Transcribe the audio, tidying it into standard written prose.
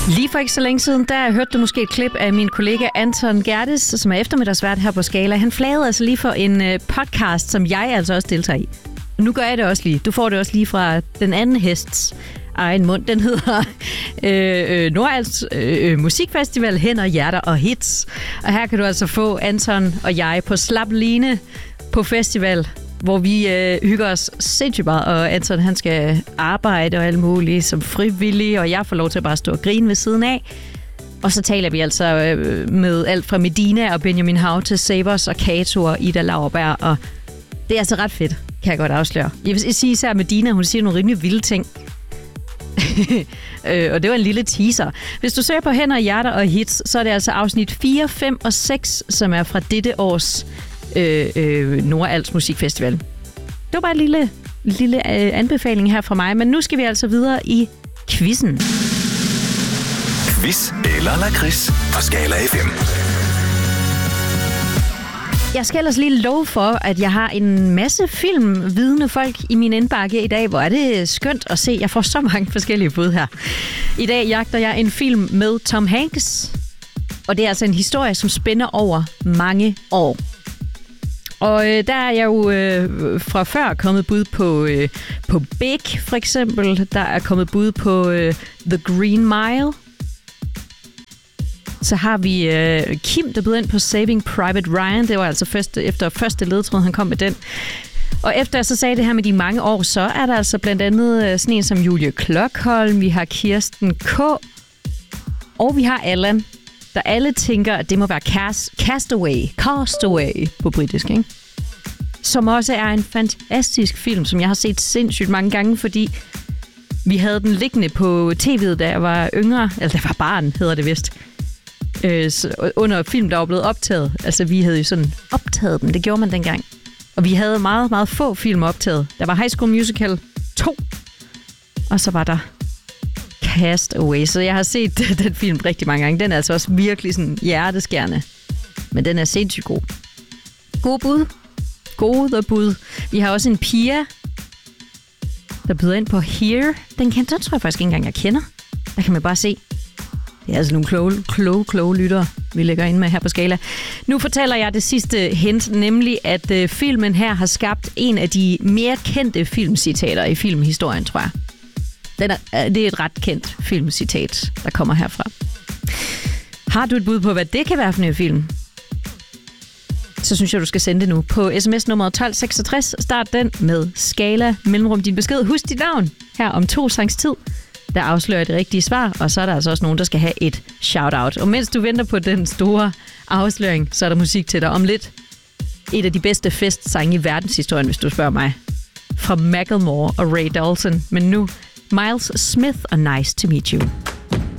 Lige for ikke så længe siden, der hørte du måske et klip af min kollega Anton Gerdes, som er eftermiddagsvært her på Skala. Han flagede altså lige for en podcast, som jeg altså også deltager i. Nu gør jeg det også lige. Du får det også lige fra den anden hests egen mund. Den hedder Nordals Musikfestival, Hænder, Hjerter og Hits. Og her kan du altså få Anton og jeg på slap line på festival, hvor vi hygger os sindssygt meget, og Anton han skal arbejde og alt muligt som frivillig, og jeg får lov til at bare stå og grine ved siden af. Og så taler vi altså med alt fra Medina og Benjamin Hav til Savers og Kato og Ida Lauerberg, og det er altså ret fedt, kan jeg godt afsløre. Jeg vil sige især Medina, hun siger nogle rimelig vilde ting. Og det var en lille teaser. Hvis du søger på Hænder, Hjerter og Hits, så er det altså afsnit 4, 5 og 6, som er fra dette års Nordals Musikfestival. Det var bare en lille anbefaling her fra mig, men nu skal vi altså videre i quizzen. Quiz eller lakrids på Skala FM. Jeg skal ellers lige love for, at jeg har en masse filmvidende folk i min indbakke i dag. Hvor er det skønt at se. Jeg får så mange forskellige bud her. I dag jagter jeg en film med Tom Hanks. Og det er altså en historie, som spænder over mange år. Og der er jeg jo fra før kommet bud på Big, for eksempel. Der er kommet bud på The Green Mile. Så har vi Kim, der bød ind på Saving Private Ryan. Det var altså efter første ledtråd, han kom med den. Og efter jeg så sagde det her med de mange år, så er der altså blandt andet sådan en som Julie Klokholm. Vi har Kirsten K. Og vi har Allan, der alle tænker, at det må være Castaway på britisk, ikke? Som også er en fantastisk film, som jeg har set sindssygt mange gange, fordi vi havde den liggende på tv'et, da jeg var yngre. Eller da jeg var barn, hedder det vist. Under film, der var blevet optaget. Altså, vi havde jo sådan optaget dem. Det gjorde man dengang. Og vi havde meget, meget få film optaget. Der var High School Musical 2. Og så var der Castaway. Så jeg har set den film rigtig mange gange. Den er altså også virkelig sådan hjerteskærende. Men den er sindssygt god. God bud. Gode bud. Vi har også en Pia, der byder ind på Here. Den tror jeg faktisk ikke engang, jeg kender. Der kan man bare se. Det er altså nogle kloge lyttere, vi lægger ind med her på Skala. Nu fortæller jeg det sidste hint, nemlig at filmen her har skabt en af de mere kendte filmcitater i filmhistorien, tror jeg. Det er et ret kendt filmcitat, der kommer herfra. Har du et bud på, hvad det kan være for en film? Så synes jeg, du skal sende det nu på sms nummer 1266. Start den med Skala mellemrum din besked. Husk dit navn her om 2 sangs tid. Der afslører det rigtige svar, og så er der altså også nogen, der skal have et shout-out. Og mens du venter på den store afsløring, så er der musik til dig om lidt. Et af de bedste festsange i verdenshistorien, hvis du spørger mig. Fra Macklemore og Ray Dalton. Men nu Miles Smith og Nice to Meet You.